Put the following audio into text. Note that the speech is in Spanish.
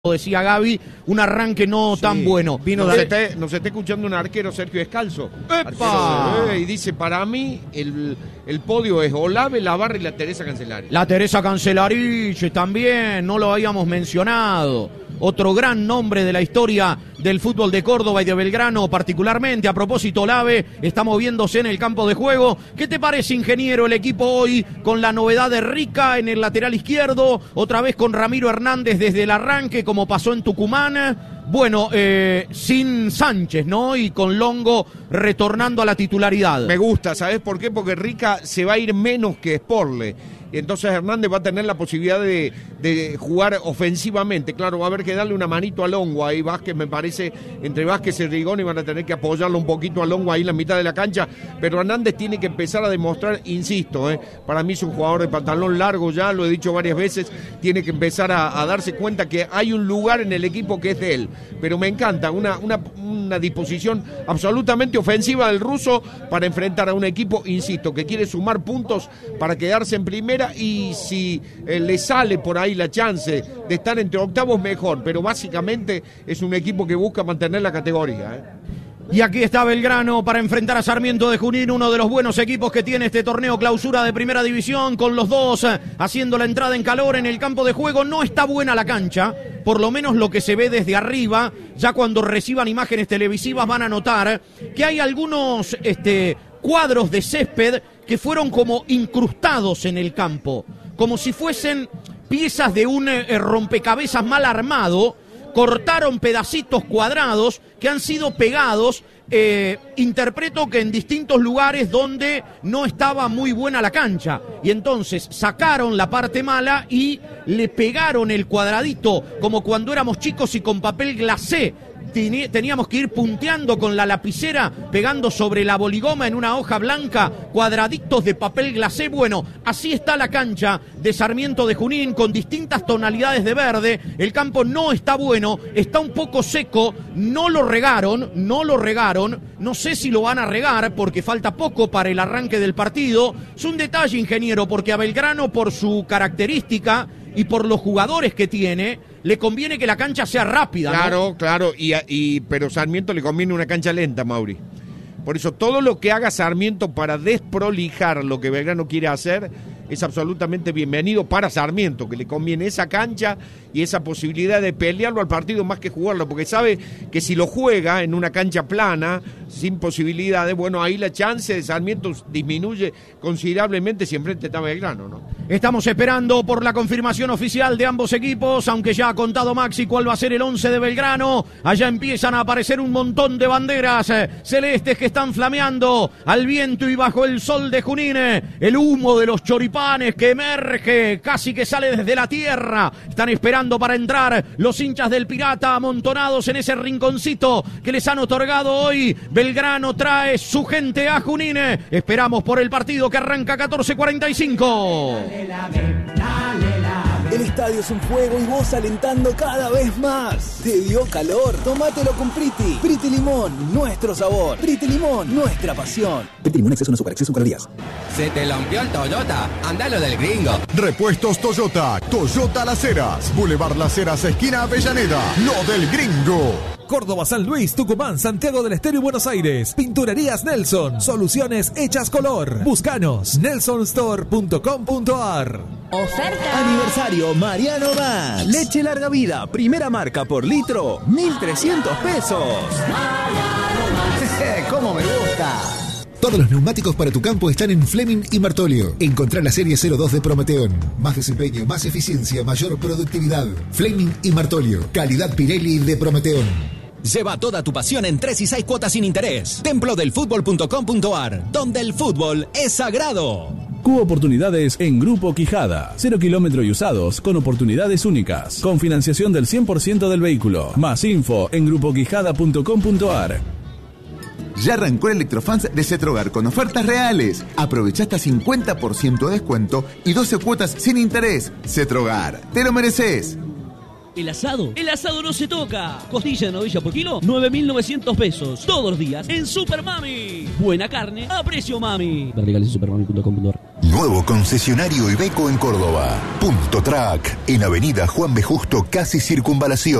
decía Gaby, un arranque no tan bueno. Nos está escuchando un arquero, Sergio Descalzo. Y dice, para mí, el podio es Olave, Lavarra y la Teresa Cancelari. La Teresa Cancelari también, no lo habíamos mencionado. Otro gran nombre de la historia del fútbol de Córdoba y de Belgrano particularmente. A propósito, Olave está moviéndose en el campo de juego. ¿Qué te parece, ingeniero, el equipo hoy con la novedad de Rica en el lateral izquierdo? Otra vez con Ramiro Hernández desde el arranque, como pasó en Tucumán. Bueno, sin Sánchez, ¿no? Y con Longo retornando a la titularidad. Me gusta, ¿sabes por qué? Porque Rica se va a ir menos que Sporle. Y entonces Hernández va a tener la posibilidad de jugar ofensivamente. Claro, va a haber que darle una manito a Longo. Ahí Vázquez, me parece, entre Vázquez y Rigoni van a tener que apoyarlo un poquito a Longo ahí en la mitad de la cancha. Pero Hernández tiene que empezar a demostrar, insisto, para mí es un jugador de pantalón largo ya, lo he dicho varias veces, tiene que empezar a darse cuenta que hay un lugar en el equipo que es de él. Pero me encanta, una disposición absolutamente ofensiva del ruso para enfrentar a un equipo, insisto, que quiere sumar puntos para quedarse en primera. Y si le sale por ahí la chance de estar entre octavos, mejor, pero básicamente es un equipo que busca mantener la categoría. Y aquí está Belgrano para enfrentar a Sarmiento de Junín, uno de los buenos equipos que tiene este torneo clausura de primera división, con los dos haciendo la entrada en calor en el campo de juego. No está buena la cancha, por lo menos lo que se ve desde arriba. Ya cuando reciban imágenes televisivas van a notar que hay algunos cuadros de césped que fueron como incrustados en el campo, como si fuesen piezas de un rompecabezas mal armado. Cortaron pedacitos cuadrados que han sido pegados, interpreto que en distintos lugares donde no estaba muy buena la cancha, y entonces sacaron la parte mala y le pegaron el cuadradito, como cuando éramos chicos y con papel glacé teníamos que ir punteando con la lapicera, pegando sobre la boligoma en una hoja blanca, cuadraditos de papel glacé. Bueno, así está la cancha de Sarmiento de Junín, con distintas tonalidades de verde. El campo no está bueno, está un poco seco, no lo regaron, no sé si lo van a regar porque falta poco para el arranque del partido. Es un detalle, ingeniero, porque a Belgrano, por su característica y por los jugadores que tiene, le conviene que la cancha sea rápida, ¿no? Claro, pero Sarmiento le conviene una cancha lenta, Mauri. Por eso todo lo que haga Sarmiento para desprolijar lo que Belgrano quiere hacer es absolutamente bienvenido para Sarmiento, que le conviene esa cancha y esa posibilidad de pelearlo al partido más que jugarlo, porque sabe que si lo juega en una cancha plana, sin posibilidades, bueno, ahí la chance de Sarmiento disminuye considerablemente si enfrente está Belgrano, ¿no? Estamos esperando por la confirmación oficial de ambos equipos, aunque ya ha contado Maxi cuál va a ser el 11 de Belgrano. Allá empiezan a aparecer un montón de banderas celestes que están flameando al viento y bajo el sol de Junín. El humo de los choripanes que emerge, casi que sale desde la tierra. Están esperando para entrar los hinchas del Pirata amontonados en ese rinconcito que les han otorgado hoy. Belgrano trae su gente a Junín. Esperamos por el partido que arranca 14:45. El estadio es un juego y vos alentando cada vez más. ¿Te dio calor? Tómatelo con Priti. Priti Limón, nuestro sabor. Priti Limón, nuestra pasión. Priti Limón, exceso no azúcar, exceso calorías. ¿Se te lampió el Toyota? Andalo del Gringo. Repuestos Toyota. Toyota Las Heras. Boulevard Las Heras, esquina Avellaneda. Lo del Gringo. Córdoba, San Luis, Tucumán, Santiago del Estero y Buenos Aires. Pinturerías Nelson. Soluciones hechas color. Búscanos. nelsonstore.com.ar. Oferta. Aniversario Mariano Más. Leche larga vida, primera marca por litro, 1.300 pesos. ¡Cómo me gusta! Todos los neumáticos para tu campo están en Fleming y Martolio. Encontrá la serie 02 de Prometeón. Más desempeño, más eficiencia, mayor productividad. Fleming y Martolio. Calidad Pirelli de Prometeón. Lleva toda tu pasión en 3 y 6 cuotas sin interés. Templodelfutbol.com.ar, donde el fútbol es sagrado. Cubo oportunidades en Grupo Quijada. 0 kilómetros y usados con oportunidades únicas. Con financiación del 100% del vehículo. Más info en grupoquijada.com.ar. Ya arrancó el Electrofans de Cetrogar con ofertas reales. Aprovecha hasta 50% de descuento y 12 cuotas sin interés. Cetrogar, te lo mereces. El asado no se toca. Costilla de novilla por kilo, 9.900 pesos. Todos los días en Super Mami. Buena carne a precio mami. Verticales supermami.com.ar. Nuevo concesionario Iveco en Córdoba. Punto Track, en Avenida Juan B. Justo, casi Circunvalación.